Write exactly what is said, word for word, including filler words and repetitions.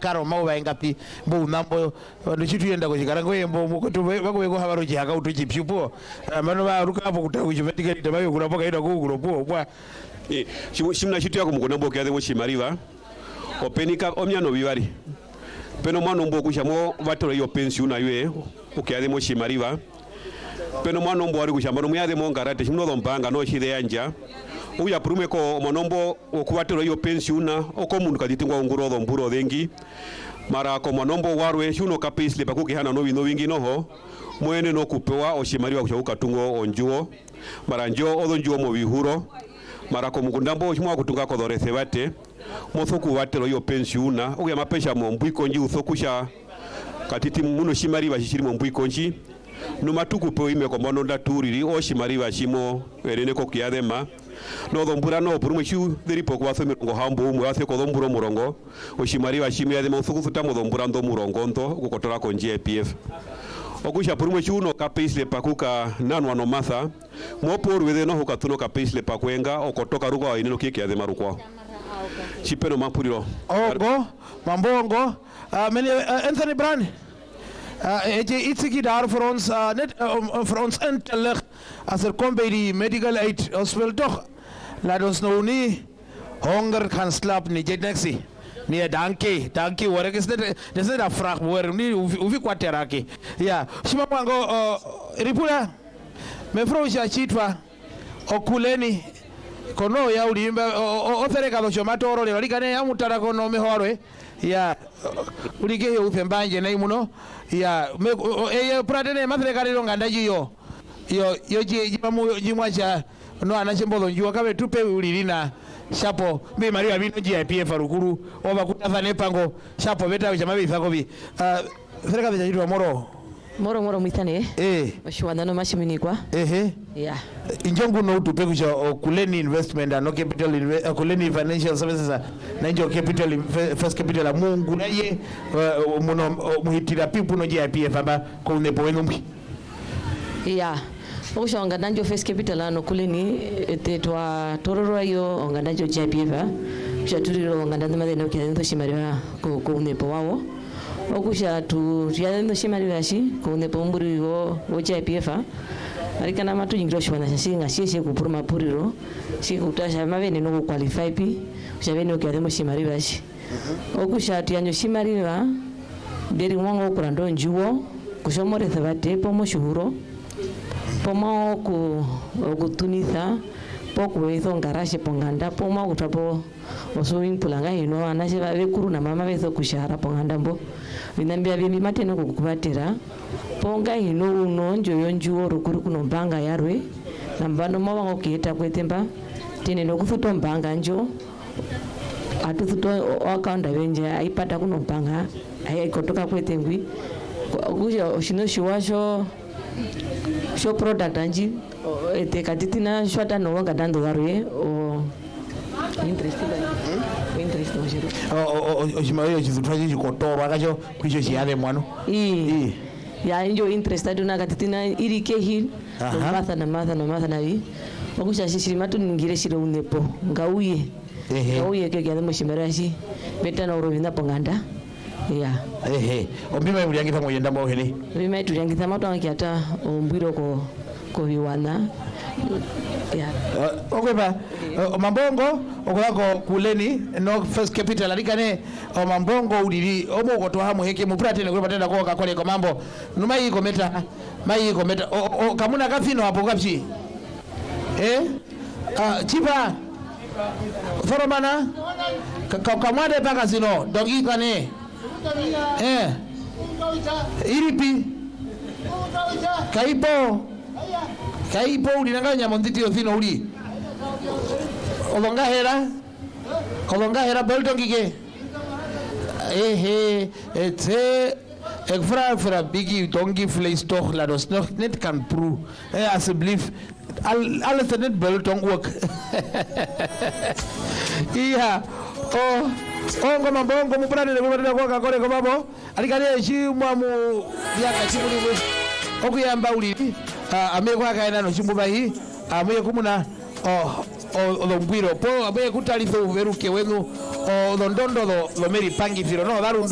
karo mau vaingapi mbo nambo ndichituenda kuchikarango yembo mukoto vakuweko havaro chihaka utochipshupo mano varuka apo kuta kuchimetiketi vayo kurapo kaida kukuropo kwa shimna chitu yako mukonambo kyathe moshimariva openika omyano bivari peno mwana mbo kushamo vatoro yo pension na yue ukyathe moshimariva peno mwana mbo ari kushamba no myathe mongarate shimno dompanga no shide yanja uya prume ko monombo okuvatero yo pensiona okomundu kaditingwa unguro dhomburo dengi mara ko monombo warwe shuno kapisle pakukihana no bino wingi noho mwene no kupewa oshimariwa kushuka tungo onjuo mara njo odonjuo mo bihuro mara ko mukundambo shimwa kutunga ko dorese bate mothoku vatero yo pensiona uya mapesha mo mbwiko nji uthokusha katiti muno shimariwa shishiri mo mbwiko nji no matuku pe ime ko mono ndaturiri oshimariwa shimo erene ko kiadema no dombura no purumwe shu deri poko waso mirongo hambo umwe wase ko domburo murongo oshimari bashimi yade musuku futa mu dombura ndo murongo nto gukotora ko G P F okusha purumwe shu no kapisle pakuka nanwa no matha mo poru wede no hokatuno kapisle pakwenga okotoka ruko wa ineno kike yade marukwa chipeno mapuriro ogo mambongo uh, many uh, Anthony Brand het jy iets gedaan vir ons uh, net uh, um, vir ons in te lig as er kom by die medical aid ons wil tog laat ons nou nie honger kan slaap nie jy dink sê nee dankie dankie hoor ek is net dis net 'n vraag hoor nie hoef ek kwaterake ja shima mwango uh, ripula mevrou chachitwa okuleni kono ya ulimba othereka lo matoro le walikane ya mutara kono mehorwe ya ulike yo uthembanje na imuno ya eye pratene mathereka lero ngandaji yo yo yo jimamu jimwacha no anachembolo njua kabe tupe ulilina shapo mbe maria bino G P F rukuru oba kutathane pango shapo beta chamabi thakobi uh thereka bejajitwa moro moro moro mwitane eh bashwandano mashiminigwa ehe yeah injongu no tupe kuja okuleni investment no capital invest okuleni financial services na injo capital first capital mungu na ye muno muhitira pipu no G P F aba ko nepo wenu mbi yeah oshonga danjo first capital no kuleni etetwa tororo yo onga danjo G P F chaturiro onga danjo madeno kendo shimariwa ko ko nepo wawo okusha tu yadendo shimariwa shi ko nepo mburi wo wo G P F arikana matu jingiro shwana shinga sheshe kupuruma puriro shi kutasha mavene no qualify pi shavene okademo shimariwa shi okusha tianyo shimariwa deri mwango kurando njuwo kushomore thabate pomo shuhuro pomo ku okutunitha poku wezo ngaraje ponganda pomo kutapo osowing pulanga ino anashe bave kuru na mama bezo kushara ponganda mbo binambia bimi mateno kukubatira ponga ino uno njo yonjuo rukuru kuno mbanga yarwe nambano mawa ngokieta kwetemba tene no kufuto mbanga njo atufuto akaunda benje aipata kuno mbanga ai kotoka kwetengwi kuja oshino shiwasho sho product anji ete katitina shwata no wanga dando warwe o interested hmm? interested ojiro o o ojimayo chizutwaje chikotoro akacho kwicho chiyale mwano i ya injo interested una katitina irike hil no matha na matha na matha na wi okusha shishiri matu ningire shiro unepo ngauye ehe ngauye ke gya mushimera shi beta na urovina ponganda ya ehe ombima uliangitha moyenda mo hene bima tuliangitha matu ankiata ombiro ko ko viwana ya uh, okwepa uh, mambongo okwako kuleni no first capital alikane o mambongo ulili omo kotwa muheke mupratene kwepa tenda ko kakole ko mambo numa yi kometa mai kometa o, o kamuna kafino hapo kapchi eh uh, chipa foromana kamwade paka zino dogi kane eh iripi kaipo kaipo ulinanganya monditi othino uli olonga hera olonga hera bolton kike ehe ete ekfra fra bigi dongi fleis toch la dos nog net kan pro eh asseblief al alles net bolton ook iya oh ongo mambongo muprane ko batenda ko kakore ko babo alikale shimwa mu yaka chimuli okuyamba uli ameko akaenda no chimbuba hii amuye kumuna o o lombwiro po abuye kutalifa uveruke wenu o londondo lo meri pangifiro no daru